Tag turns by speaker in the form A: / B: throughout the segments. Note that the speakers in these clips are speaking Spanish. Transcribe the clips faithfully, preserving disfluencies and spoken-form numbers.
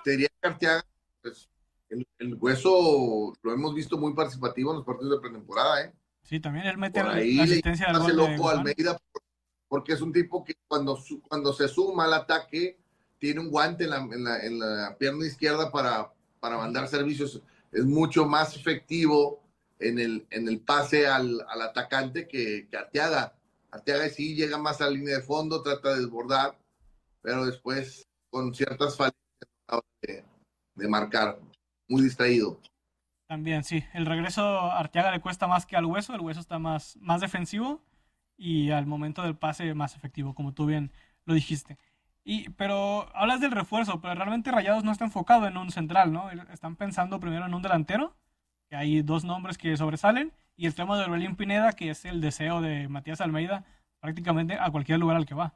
A: te diría que Arteaga, pues, el, el Hueso lo hemos visto muy participativo en los partidos de pretemporada, ¿eh?
B: Sí, también él mete
A: Por
B: el- la
A: ahí le
B: asistencia del
A: hace
B: gol
A: el
B: de
A: ojo a
B: Guzmán.
A: Almeida porque es un tipo que cuando, cuando se suma al ataque tiene un guante en la, en la, en la pierna izquierda para, para mandar servicios. Es mucho más efectivo en el, en el pase al, al atacante que, que Arteaga. Arteaga sí llega más a la línea de fondo, trata de desbordar, pero después con ciertas fallas de, de marcar, muy distraído.
B: También, sí. El regreso a Arteaga le cuesta más que al Hueso. El Hueso está más, más defensivo y al momento del pase más efectivo, como tú bien lo dijiste. Y, pero hablas del refuerzo, pero realmente Rayados no está enfocado en un central, ¿no? Están pensando primero en un delantero, que hay dos nombres que sobresalen, y el tema de Orbelín Pineda, que es el deseo de Matías Almeida prácticamente a cualquier lugar al que va.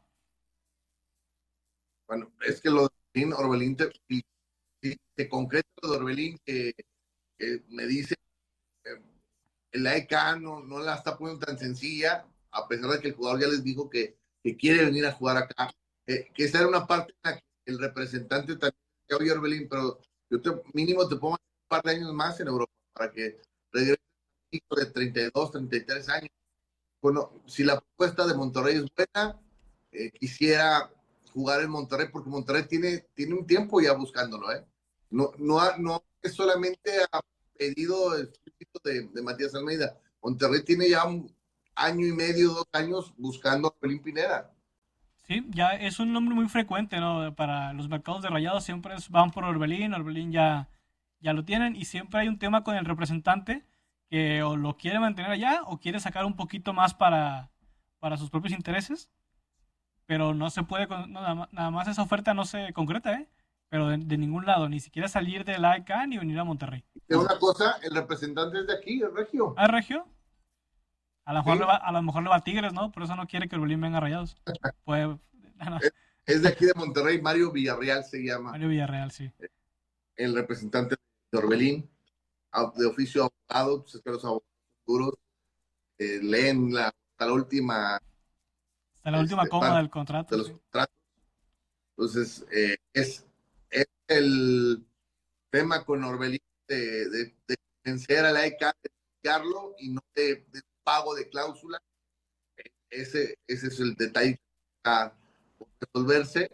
A: Bueno, es que lo de Orbelín, te, si, si te concreta lo de Orbelín, que, que me dice eh, el A E K no, no la está poniendo tan sencilla, a pesar de que el jugador ya les dijo que, que quiere venir a jugar acá. Eh, que esa era una parte en la que el representante también, que oye Orbelín, pero yo te, mínimo te pongo un par de años más en Europa para que regrese de treinta y dos, treinta y tres años. Bueno, si la propuesta de Monterrey es buena, eh, quisiera jugar en Monterrey porque Monterrey tiene, tiene un tiempo ya buscándolo, ¿eh? No, no, ha, no es solamente a pedido de, de Matías Almeida. Monterrey tiene ya un año y medio, dos años buscando a Pelín Pineda.
B: Sí, ya es un nombre muy frecuente, ¿no? Para los mercados de Rayados siempre es- van por Orbelín, Orbelín ya, ya lo tienen y siempre hay un tema con el representante que o lo quiere mantener allá o quiere sacar un poquito más para, para sus propios intereses, pero no se puede, con- no, nada, ma- nada más esa oferta no se concreta, ¿eh? Pero de, de ningún lado, ni siquiera salir del A E K ni venir a Monterrey,
A: De
B: nada.
A: una cosa, el representante es de aquí, el Regio.
B: ¿Ah, Regio? A lo mejor le
A: ¿Sí?
B: va, a lo mejor le va a Tigres, ¿no? Por eso no quiere que Orbelín venga a Rayados. Pues,
A: Es, es de aquí de Monterrey, Mario Villarreal se llama
B: Mario Villarreal, sí.
A: el representante de Orbelín, de oficio abogado, pues es que los abogados duros eh, leen la, la última
B: Hasta la última
A: este,
B: coma
A: parte
B: del
A: de
B: contrato,
A: los
B: sí.
A: contratos. Entonces, eh, es, es, el tema con Orbelín de, de, de vencer a la E K, de negarlo y no de, de, pago de cláusula. Ese, ese es el detalle a resolverse.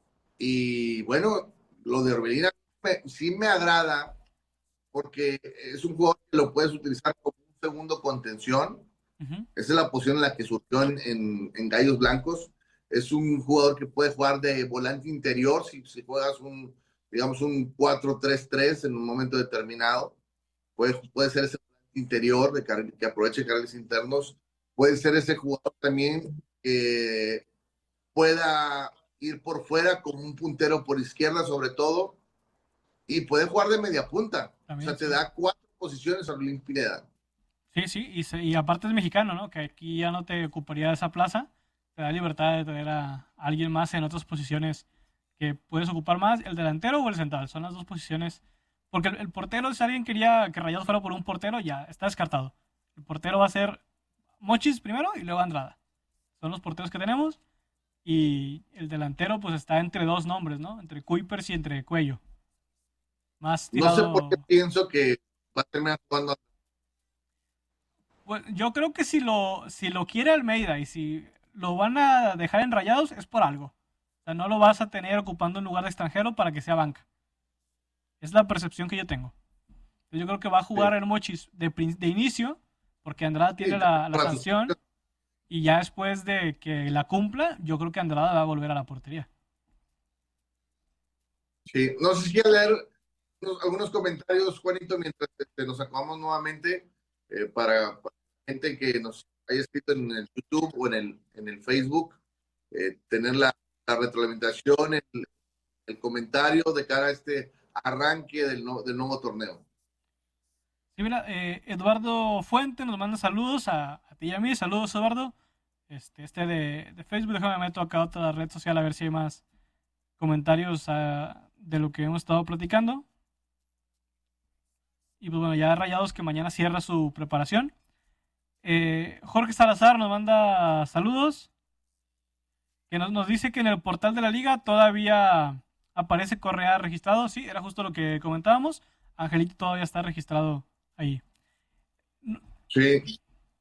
A: Y bueno, lo de Orbelín me, sí me agrada porque es un jugador que lo puedes utilizar como un segundo contención.
B: Ujú.
A: Esa es la posición en la que surgió en, en, en Gallos Blancos. Es un jugador que puede jugar de volante interior si, si juegas un, digamos, un cuatro tres tres en un momento determinado. Puede, puede ser ese volante interior de car que aproveche carriles internos. Puede ser ese jugador también que pueda ir por fuera como un puntero por izquierda sobre todo y puede jugar de media punta. O
B: También,
A: sea, te
B: sí.
A: da cuatro posiciones a Orbelín Pineda.
B: Sí, sí, y, se- y aparte es mexicano, ¿no? Que aquí ya no te ocuparía esa plaza. Te da libertad de tener a alguien más en otras posiciones que puedes ocupar más, el delantero o el central. Son las dos posiciones. Porque el, el portero, si alguien quería que Rayados fuera por un portero, ya está descartado. El portero va a ser Mochis primero y luego Andrada. Son los porteros que tenemos. Y el delantero, pues está entre dos nombres, ¿no? Entre Kuipers y entre Cuello. Más
A: No sé por qué
B: tirado.
A: pienso que va a terminar jugando.
B: Pues yo creo que si lo, si lo quiere Almeida y si lo van a dejar en Rayados es por algo. O sea, no lo vas a tener ocupando un lugar de extranjero para que sea banca. Es la percepción que yo tengo. Yo creo que va a jugar
A: Sí,
B: en Mochis de, de inicio, porque Andrada tiene
A: sí,
B: la, la
A: para sus,
B: sanción, y ya después de que la cumpla, yo creo que Andrada va a volver a la portería.
A: sí. No sé si quieres leer unos, algunos comentarios, Juanito, mientras este, nos acabamos nuevamente eh, para, para gente que nos haya escrito en el YouTube o en el, en el Facebook, eh, tener la, la retroalimentación, el, el, comentario de cara a este arranque del, no, del nuevo torneo.
B: Sí, mira, eh, Eduardo Fuente nos manda saludos a, a ti y a mí. Saludos, Eduardo. Este, este de, de Facebook, déjame meto acá otra red social a ver si hay más comentarios uh, de lo que hemos estado platicando. Y pues bueno, ya Rayados que mañana cierra su preparación. Eh, Jorge Salazar nos manda saludos. Que nos, nos dice que en el portal de la liga todavía aparece Correa registrado, sí, era justo lo que comentábamos. Angelito todavía está registrado ahí.
A: Sí.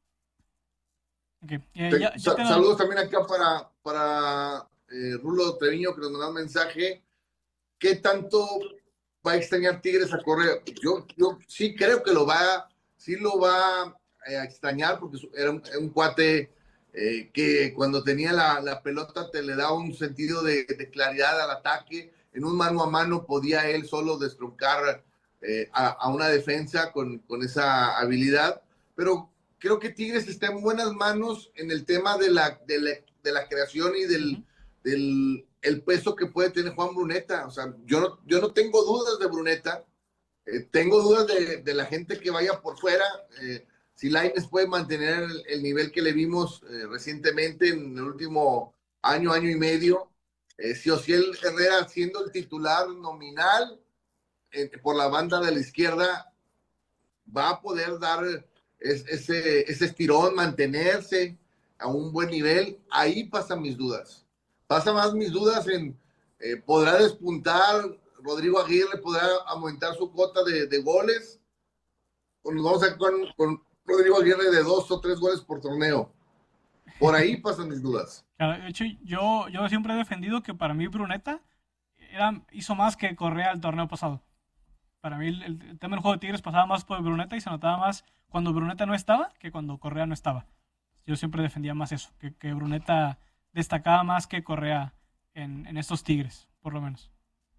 B: Okay. Eh, ya, ya
A: Sa-
B: te lo...
A: saludos también acá para, para eh, Rulo Treviño, que nos mandó un mensaje. ¿Qué tanto va a extrañar Tigres a Correa? Yo, yo sí creo que lo va, sí lo va eh, a extrañar, porque era un, un cuate eh, que cuando tenía la, la, pelota te le daba un sentido de, de, claridad al ataque. En un mano a mano podía él solo destroncar eh, a, a, una defensa con, con esa habilidad. Pero creo que Tigres está en buenas manos en el tema de la, de la, de la creación y del, uh-huh. del el peso que puede tener Juan Bruneta. O sea, yo no, yo no tengo dudas de Bruneta, eh, tengo dudas de, de la gente que vaya por fuera. Eh, si Lainez puede mantener el, el nivel que le vimos eh, recientemente en el último año, año y medio, eh, si Ociel Herrera siendo el titular nominal eh, por la banda de la izquierda, va a poder dar es, ese, ese estirón, mantenerse a un buen nivel. Ahí pasan mis dudas. Pasa más mis dudas en, eh, ¿podrá despuntar Rodrigo Aguirre? ¿Podrá aumentar su cuota de, de goles? ¿O nos vamos a con, con Rodrigo Aguirre de dos o tres goles por torneo? Por ahí pasan mis dudas.
B: Claro, de hecho, yo, yo siempre he defendido que para mí Bruneta era, hizo más que Correa el torneo pasado. Para mí el, el tema del juego de Tigres pasaba más por Bruneta y se notaba más cuando Bruneta no estaba que cuando Correa no estaba. Yo siempre defendía más eso, que, que Bruneta destacaba más que Correa en, en estos Tigres, por lo menos.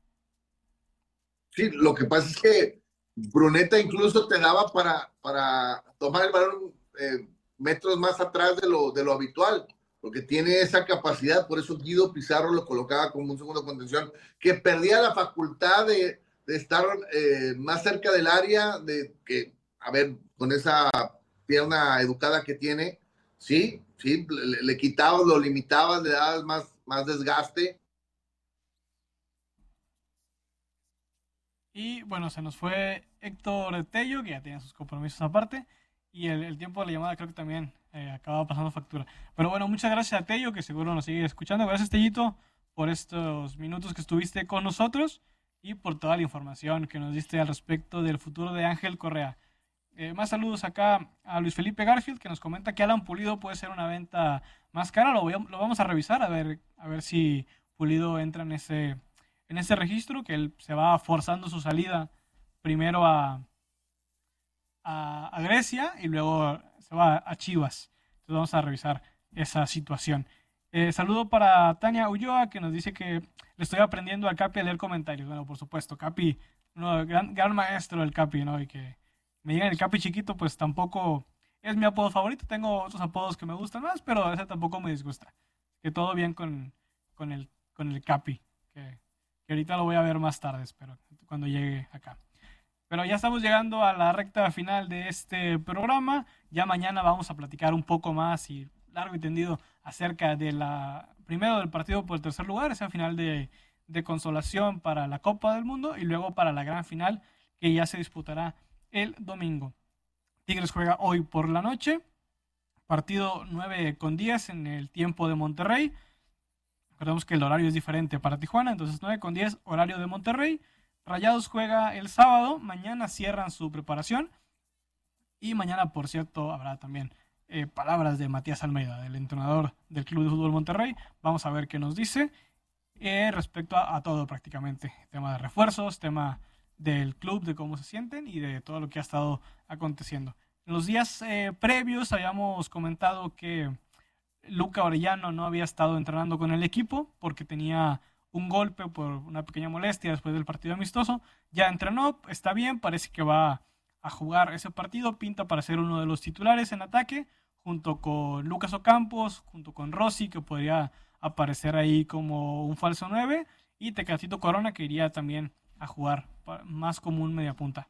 A: Sí, lo que pasa es que Bruneta incluso te daba para, para tomar el balón eh, metros más atrás de lo, de lo habitual, porque tiene esa capacidad. Por eso Guido Pizarro lo colocaba como un segundo contención, que perdía la facultad de, de estar eh, más cerca del área, de que, a ver, con esa pierna educada que tiene, sí, sí, le, le quitabas, lo limitabas, le dabas más, más desgaste.
B: Y bueno, se nos fue Héctor Tello, que ya tenía sus compromisos aparte, y el, el tiempo de la llamada creo que también eh, acaba pasando factura. Pero bueno, muchas gracias a Tello, que seguro nos sigue escuchando. Gracias, Tellito, por estos minutos que estuviste con nosotros y por toda la información que nos diste al respecto del futuro de Ángel Correa. Eh, más saludos acá a Luis Felipe Garfield, que nos comenta que Alan Pulido puede ser una venta más cara. Lo, voy a, lo vamos a revisar, a ver, a ver si Pulido entra en ese... en ese registro, que él se va forzando su salida primero a, a, a Grecia y luego se va a Chivas. Entonces vamos a revisar esa situación. Eh, saludo para Tania Ulloa, que nos dice que le estoy aprendiendo al Capi a leer comentarios. Bueno, por supuesto, Capi, uno, gran, gran maestro del Capi, ¿no? Y que me digan el Capi chiquito, pues tampoco es mi apodo favorito. Tengo otros apodos que me gustan más, pero ese tampoco me disgusta. Que todo bien con, con, el, con el Capi, que que ahorita lo voy a ver más tarde, espero, cuando llegue acá. Pero ya estamos llegando a la recta final de este programa. Ya mañana vamos a platicar un poco más y largo y tendido acerca de la, primero del partido por el tercer lugar, esa final de, de consolación para la Copa del Mundo, y luego para la gran final que ya se disputará el domingo. Tigres juega hoy por la noche, partido nueve con diez en el tiempo de Monterrey. Recordemos que el horario es diferente para Tijuana, entonces nueve con diez, horario de Monterrey. Rayados juega el sábado, mañana cierran su preparación. Y mañana, por cierto, habrá también eh, palabras de Matías Almeida, del entrenador del Club de Fútbol Monterrey. Vamos a ver qué nos dice eh, respecto a, a todo prácticamente. Tema de refuerzos, tema del club, de cómo se sienten y de todo lo que ha estado aconteciendo. En los días eh, previos habíamos comentado que Luca Orellano no había estado entrenando con el equipo porque tenía un golpe por una pequeña molestia después del partido amistoso. Ya entrenó, está bien, parece que va a jugar ese partido, pinta para ser uno de los titulares en ataque, junto con Lucas Ocampos, junto con Rossi, que podría aparecer ahí como un falso nueve, y Tecatito Corona, que iría también a jugar más como un mediapunta.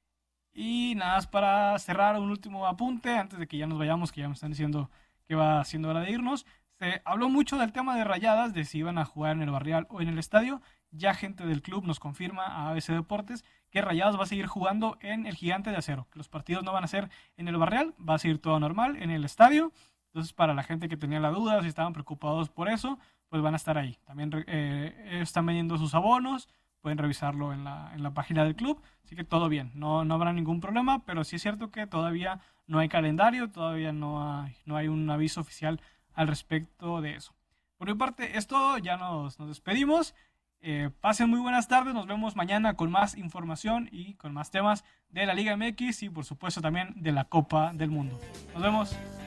B: Y nada más para cerrar un último apunte, antes de que ya nos vayamos, que ya me están diciendo que va siendo hora de irnos. Se habló mucho del tema de Rayadas, de si iban a jugar en el Barrial o en el estadio. Ya gente del club nos confirma a A B C Deportes que Rayadas va a seguir jugando en el Gigante de Acero, que los partidos no van a ser en el Barrial, va a seguir todo normal en el estadio. Entonces, para la gente que tenía la duda, si estaban preocupados por eso, pues van a estar ahí. También eh, están vendiendo sus abonos, pueden revisarlo en la, en la página del club, así que todo bien, no, no habrá ningún problema, pero sí es cierto que todavía no hay calendario, todavía no hay, no hay un aviso oficial al respecto de eso. Por mi parte es todo, ya nos, nos despedimos. Eh, pasen muy buenas tardes, nos vemos mañana con más información y con más temas de la Liga M X y por supuesto también de la Copa del Mundo. Nos vemos.